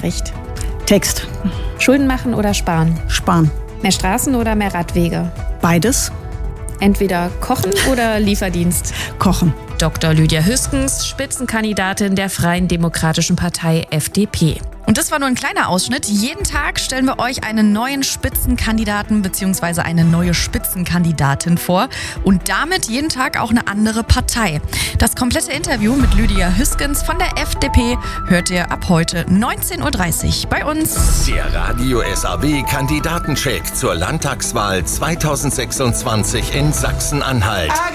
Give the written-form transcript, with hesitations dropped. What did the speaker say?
Nachricht? Text. Schulden machen oder sparen? Sparen. Mehr Straßen oder mehr Radwege? Beides. Entweder kochen oder Lieferdienst? Kochen. Dr. Lydia Hüskens, Spitzenkandidatin der Freien Demokratischen Partei FDP. Und das war nur ein kleiner Ausschnitt. Jeden Tag stellen wir euch einen neuen Spitzenkandidaten bzw. eine neue Spitzenkandidatin vor und damit jeden Tag auch eine andere Partei. Das komplette Interview mit Lydia Hüskens von der FDP hört ihr ab heute 19.30 Uhr bei uns. Der Radio SAW Kandidatencheck zur Landtagswahl 2026 in Sachsen-Anhalt.